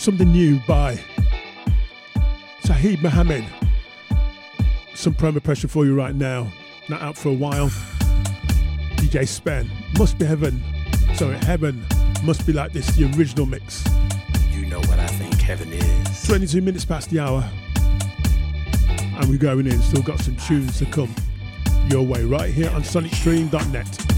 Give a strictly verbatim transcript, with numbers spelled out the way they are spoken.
Something new by Saheed Mohammed. Some promo pressure for you right now. Not out for a while. D J Spen. Must be heaven. Sorry, heaven. Must be like this, the original mix. You know what I think heaven is. twenty-two minutes past the hour. And we're going in. Still got some tunes to come your way right here on sonic stream dot net.